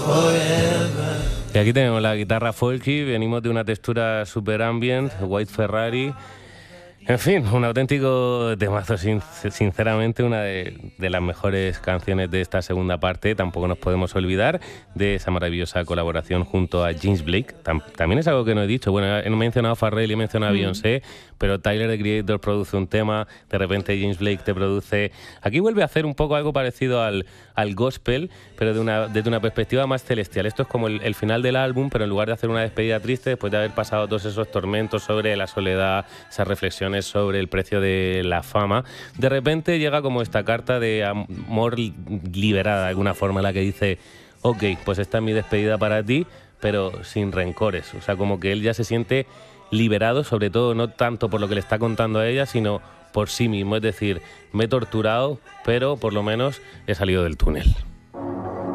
Y aquí tenemos la guitarra folky, venimos de una textura super ambient, White Ferrari. En fin, un auténtico temazo, sinceramente, una de las mejores canciones de esta segunda parte. Tampoco nos podemos olvidar de esa maravillosa colaboración junto a James Blake. También es algo que no he dicho. Bueno, he mencionado a Pharrell y he mencionado a Beyoncé, pero Tyler, the Creator, produce un tema, de repente James Blake te produce... Aquí vuelve a hacer un poco algo parecido al gospel, pero desde una perspectiva más celestial. Esto es como el final del álbum, pero en lugar de hacer una despedida triste, después de haber pasado todos esos tormentos sobre la soledad, esas reflexiones sobre el precio de la fama, de repente llega como esta carta de amor liberada de alguna forma, en la que dice: ok, pues esta es mi despedida para ti, pero sin rencores. O sea, como que él ya se siente liberado, sobre todo no tanto por lo que le está contando a ella, sino por sí mismo. Es decir, me he torturado, pero por lo menos he salido del túnel.